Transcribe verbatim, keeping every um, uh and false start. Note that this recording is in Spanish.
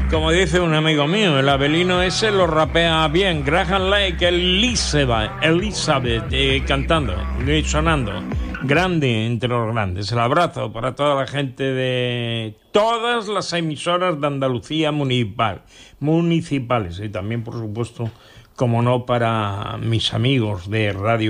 Como dice un amigo mío, el abelino ese lo rapea bien. Graham Lake, Elizabeth, Elizabeth eh, cantando, eh, sonando. Grande entre los grandes. El abrazo para toda la gente de todas las emisoras de Andalucía municipal, municipales. Y también, por supuesto, como no, para mis amigos de Radio